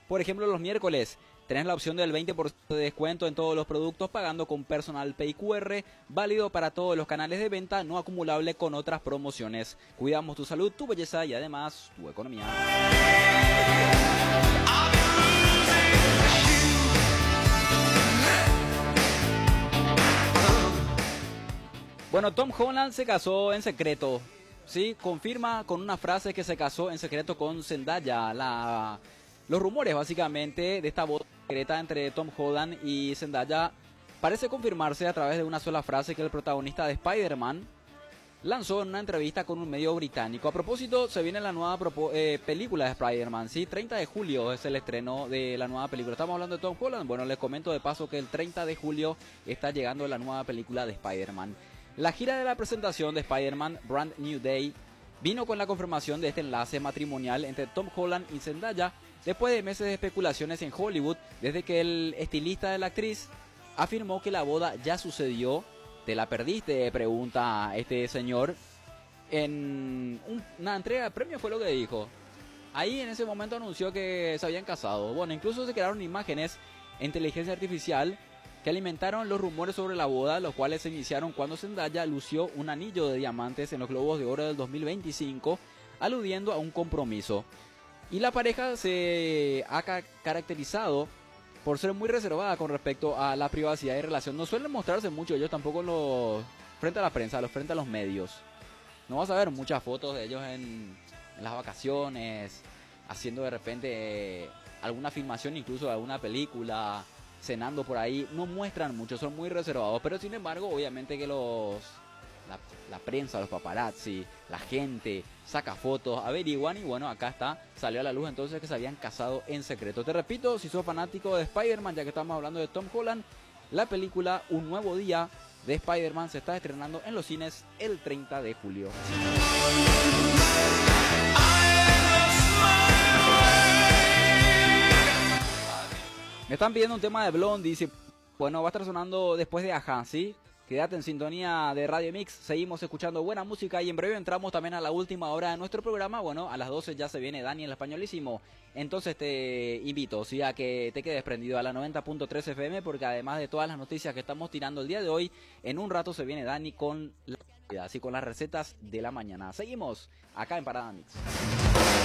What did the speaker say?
Por ejemplo, los miércoles tenés la opción del 20% de descuento en todos los productos pagando con Personal Pay QR, válido para todos los canales de venta, no acumulable con otras promociones. Cuidamos tu salud, tu belleza y además tu economía. Bueno, Tom Holland se casó en secreto. Sí, confirma con una frase que se casó en secreto con Zendaya. Los rumores básicamente de esta boda secreta entre Tom Holland y Zendaya parece confirmarse a través de una sola frase que el protagonista de Spider-Man lanzó en una entrevista con un medio británico. A propósito, se viene la nueva película de Spider-Man, ¿sí? 30 de julio es el estreno de la nueva película. Estamos hablando de Tom Holland. Bueno, les comento de paso que el 30 de julio está llegando la nueva película de Spider-Man. La gira de la presentación de Spider-Man Brand New Day vino con la confirmación de este enlace matrimonial entre Tom Holland y Zendaya después de meses de especulaciones en Hollywood, desde que el estilista de la actriz afirmó que la boda ya sucedió. ¿Te la perdiste?, pregunta este señor. En una entrega de premios fue lo que dijo. Ahí en ese momento anunció que se habían casado. Bueno, incluso se crearon imágenes en inteligencia artificial que alimentaron los rumores sobre la boda, los cuales se iniciaron cuando Zendaya lució un anillo de diamantes en los Globos de Oro del 2025, aludiendo a un compromiso. Y la pareja se ha caracterizado por ser muy reservada con respecto a la privacidad y relación. No suelen mostrarse mucho ellos tampoco frente a la prensa, frente a los medios. No vas a ver muchas fotos de ellos en las vacaciones, haciendo de repente alguna filmación incluso de alguna película, cenando por ahí. No muestran mucho, son muy reservados, pero sin embargo obviamente que la prensa, los paparazzi, la gente saca fotos, averiguan y bueno, acá está, salió a la luz entonces que se habían casado en secreto. Te repito, si sos fanático de Spider-Man, ya que estamos hablando de Tom Holland, la película Un Nuevo Día de Spider-Man se está estrenando en los cines el 30 de julio. Me están pidiendo un tema de Blondie, dice, bueno, va a estar sonando después de Ajá, ¿sí? Quédate en sintonía de Radio Mix, seguimos escuchando buena música y en breve entramos también a la última hora de nuestro programa. Bueno, a las 12 ya se viene Dani el Españolísimo, entonces te invito, ¿sí?, a que te quedes prendido a la 90.3 FM, porque además de todas las noticias que estamos tirando el día de hoy, en un rato se viene Dani con con las recetas de la mañana. Seguimos acá en Parada Mix.